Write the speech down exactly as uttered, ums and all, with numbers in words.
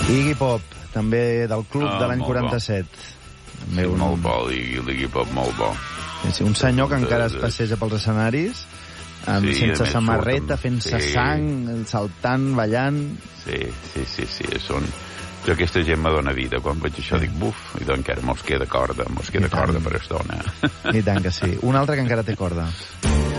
Iggy Pop, també del club Ah, de l'any molt bo. quaranta-set. Sí, un... molt bo, l'Iggy Pop, molt bo. Sí, un senyor que encara es passeja pels escenaris, amb, Sí, sense a més samarreta, surt amb- fent-se sí. sang, saltant, ballant... Sí, sí, sí, sí, són... Jo aquesta gent me dóna vida. Quan veig això dic, buf, i doncs encara mos queda corda, mos queda I tant. corda per estona. I tant que sí. Un altre que encara té corda.